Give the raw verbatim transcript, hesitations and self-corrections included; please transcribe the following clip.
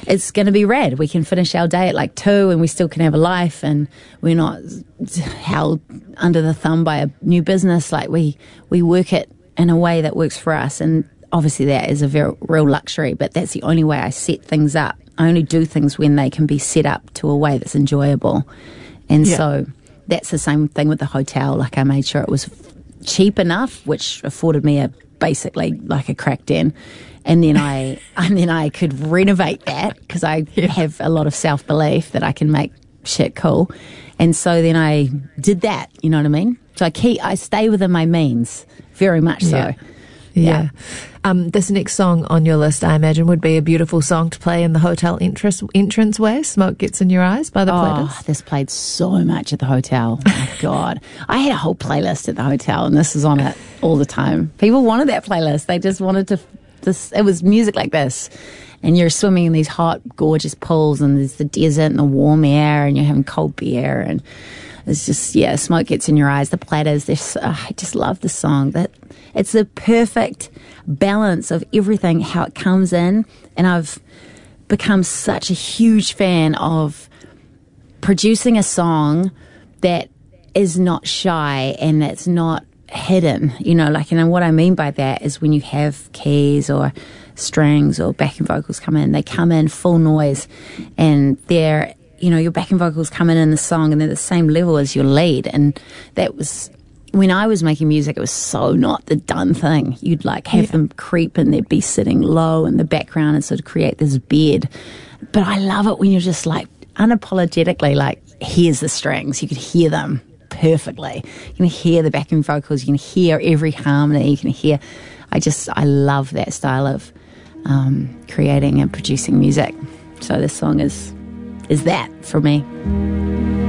it's going to be rad. We can finish our day at like two and we still can have a life, and we're not held under the thumb by a new business. Like we, we work it in a way that works for us, and obviously that is a very real luxury, but that's the only way I set things up. I only do things when they can be set up to a way that's enjoyable. And yeah. so that's the same thing with the hotel. Like I made sure it was cheap enough, which afforded me a basically like a crack den, and then I and then I could renovate that because I yeah. have a lot of self belief that I can make shit cool, and so then I did that. You know what I mean? So I keep I stay within my means, very much so. Yeah. Yeah. yeah. Um, this next song on your list, I imagine, would be a beautiful song to play in the hotel entrance entranceway. Smoke Gets in Your Eyes by the Platters. Oh, this played so much at the hotel. Oh, my God. I had a whole playlist at the hotel, and this was on it all the time. People wanted that playlist. They just wanted to, this. It was music like this. And you're swimming in these hot, gorgeous pools, and there's the desert and the warm air, and you're having cold beer, and it's just, yeah, Smoke Gets in Your Eyes, the Platters. This, uh, I just love the song. That it's the perfect balance of everything, how it comes in. And I've become such a huge fan of producing a song that is not shy and that's not hidden. You know, like, and what I mean by that is when you have keys or strings or backing vocals come in, they come in full noise, and they're, you know, your backing vocals come in in the song and they're the same level as your lead. And that was, when I was making music, it was so not the done thing. You'd like have yeah. them creep and they'd be sitting low in the background and sort of create this bed. But I love it when you're just like unapologetically like, here's the strings. You could hear them perfectly. You can hear the backing vocals. You can hear every harmony. You can hear, I just, I love that style of um, creating and producing music. So this song is, is that for me.